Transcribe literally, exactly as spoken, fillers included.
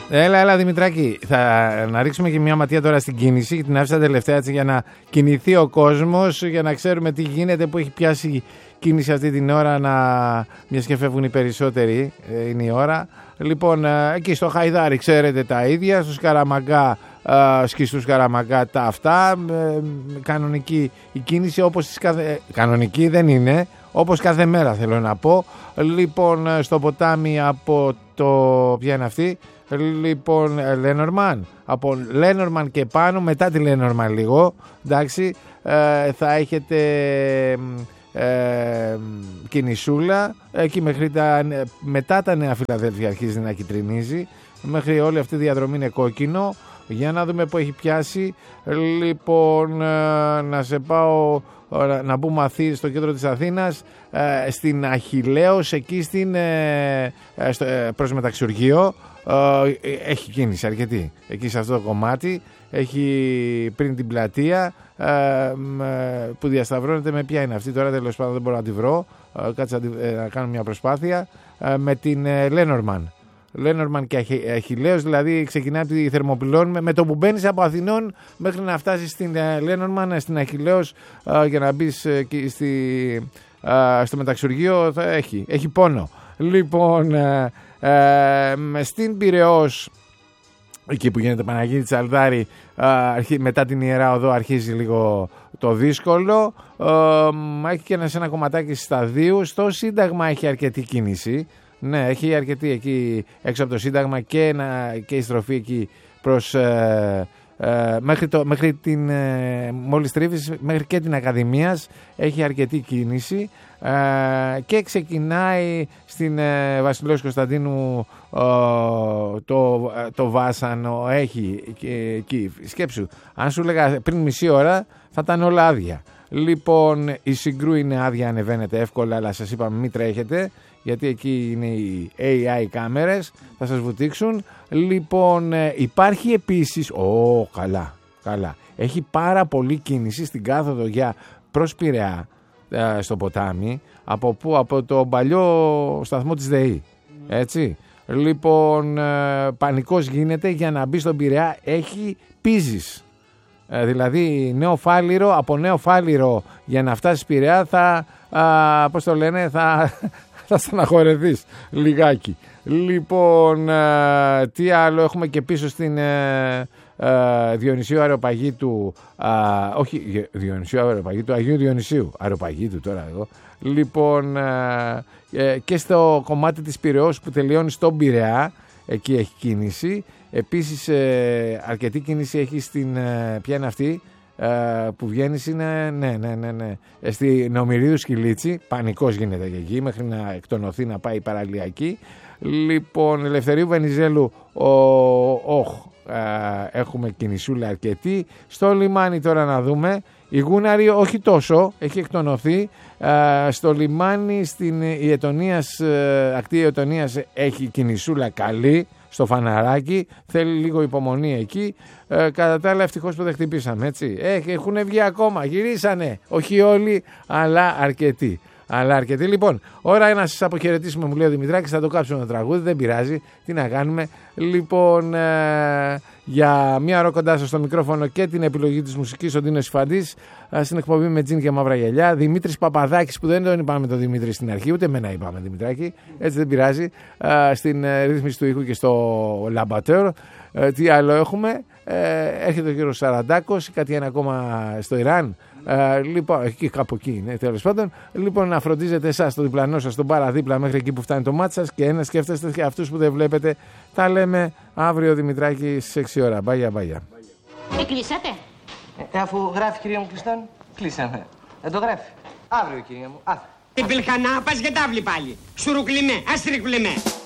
Έλα, έλα Δημητράκη, θα να ρίξουμε και μια ματιά τώρα στην κίνηση. Την άφησα τελευταία έτσι για να κινηθεί ο κόσμος, για να ξέρουμε τι γίνεται, που έχει πιάσει κίνηση αυτή την ώρα, να... μιας και φεύγουν οι περισσότεροι, ε, είναι η ώρα. Λοιπόν, ε, εκεί στο Χαϊδάρι ξέρετε τα ίδια, στους Καραμαγκά, ε, σκιστούς Καραμαγκά τα αυτά, ε, κανονική η κίνηση όπως τις κάθε... κανονική δεν είναι, όπως κάθε μέρα θέλω να πω. Λοιπόν, στο ποτάμι από το... ποια είναι αυτή? Λοιπόν, Λένορμαν, από Λένορμαν και πάνω, μετά τη Λένορμαν λίγο, εντάξει, ε, θα έχετε ε, κινησούλα, εκεί μέχρι τα, μετά τα Νέα Φιλαδέλφια αρχίζει να κυτρινίζει, μέχρι όλη αυτή η διαδρομή είναι κόκκινο. Για να δούμε που έχει πιάσει. Λοιπόν, ε, να σε πάω να μπούμε Αθή, στο κέντρο της Αθήνας, ε, στην Αχιλλέως, εκεί στην, ε, στο, ε, προς Μεταξουργείο, ε, έχει κίνηση αρκετή. Εκεί σε αυτό το κομμάτι, έχει πριν την πλατεία, ε, ε, που διασταυρώνεται με ποια είναι αυτή, τώρα τέλος πάντων δεν μπορώ να τη βρω, ε, κάτσε να, ε, να κάνω μια προσπάθεια, ε, με την ε, Λένορμαν. Λένορμαν και Αχιλλέως, δηλαδή ξεκινάει από τη Θερμοπυλών, με το που μπαίνεις από Αθηνών μέχρι να φτάσεις στην Λένορμαν, στην Αχιλλέως, για να μπεις στη, στο Μεταξουργείο, θα έχει, έχει πόνο. Λοιπόν, ε, ε, στην Πειραιώς, εκεί που γίνεται Παναγίτη Τσαλδάρη, μετά την Ιερά Οδό αρχίζει λίγο το δύσκολο. Ε, έχει και ένα, ένα κομματάκι σταδίου. Στο Σύνταγμα έχει αρκετή κίνηση. Ναι, έχει αρκετή εκεί έξω από το Σύνταγμα και, ένα, και η στροφή εκεί προς, ε, ε, μέχρι, το, μέχρι την, ε, μόλις τρίβεις, μέχρι και την Ακαδημίας έχει αρκετή κίνηση, ε, και ξεκινάει στην ε, Βασιλέως Κωνσταντίνου, ε, το, το Βάσανο έχει εκεί. Σκέψου, αν σου λέγα πριν μισή ώρα θα ήταν όλα άδεια. Λοιπόν, η Συγκρού είναι άδεια, ανεβαίνετε εύκολα, αλλά σας είπαμε μην τρέχετε, γιατί εκεί είναι οι έι άι κάμερες, θα σας βουτήξουν. Λοιπόν, υπάρχει επίσης, ω, καλά, καλά, έχει πάρα πολύ κίνηση στην κάθοδο για προς Πειραιά, στο ποτάμι, από που, από το παλιό σταθμό της ΔΕΗ, έτσι. Λοιπόν, πανικός γίνεται για να μπει στον Πειραιά, έχει πίζεις. Ε, δηλαδή νέο Φάληρο, από νέο Φάληρο για να φτάσεις Πειραιά θα, α, πώς το λένε, θα, θα στεναχωρεθείς λιγάκι. Λοιπόν, α, τι άλλο έχουμε και πίσω στην α, α, Διονυσίου Αεροπαγήτου, α, όχι Διονυσίου Αεροπαγήτου, Αγίου Διονυσίου Αεροπαγήτου τώρα εγώ. Λοιπόν, α, ε, και στο κομμάτι της Πειραιώς που τελειώνει στον Πειραιά, εκεί έχει κίνηση. Επίσης ε, αρκετή κίνηση έχει στην, ε, ποια είναι αυτή ε, που βγαίνεις, είναι, ναι, ναι, ναι, ναι, στη Νομηρίδου Σκυλίτσι, πανικός γίνεται και εκεί, μέχρι να εκτονωθεί να πάει παραλιακή. Λοιπόν, Ελευθερίου Βενιζέλου, ο, όχ, ε, έχουμε κινησούλα αρκετή. Στο λιμάνι τώρα να δούμε, η Γούναρη όχι τόσο, έχει εκτονωθεί. Ε, στο λιμάνι στην Ιετωνίας, ε, ακτή Ιετωνίας έχει κινησούλα καλή. Στο φαναράκι, θέλει λίγο υπομονή εκεί. Ε, κατά τα άλλα, ευτυχώς που δεν χτυπήσαμε, έτσι. Ε, έχουν βγει ακόμα, γυρίσανε. Όχι όλοι, αλλά αρκετοί. Αλλά αρκετοί. Λοιπόν, ώρα να σας αποχαιρετήσουμε, μου λέει ο Δημητράκης, θα το κάψουμε το τραγούδι, δεν πειράζει. Τι να κάνουμε. Λοιπόν, ε, για μία ώρα κοντά σας στο μικρόφωνο και την επιλογή της μουσικής, ο Ντίνος Ιφαντής, στην εκπομπή με τζιν και μαύρα γυαλιά. Δημήτρης Παπαδάκης, που δεν τον είπαμε τον Δημήτρη στην αρχή, ούτε εμένα είπαμε Δημητράκη, έτσι δεν πειράζει. Στην ρύθμιση του ήχου και στο λαμπατέρ. Τι άλλο έχουμε? Έρχεται ο κύριος Σαραντάκος, κάτι ένα ακόμα στο Ιράν. Uh, λοιπόν, εκεί κάπου εκεί είναι, τέλος πάντων. Λοιπόν, να φροντίζετε εσάς, το διπλανό σας, τον παραδίπλα μέχρι εκεί που φτάνει το μάτι σας, και να σκέφτεστε και αυτούς που δεν βλέπετε. Τα λέμε αύριο, Δημητράκη, στις έξι ώρα. Μπάγια, μπάγια. Ε, κλείσατε. Ε, αφού γράφει, κυρία μου, κλειστόν, κλείσαμε. Δεν το γράφει. Αύριο, κυρία μου. Αύριο. Την πελχανά πας για τάβλη πάλι. Σουρουκλιμέ, αστρικλιμέ.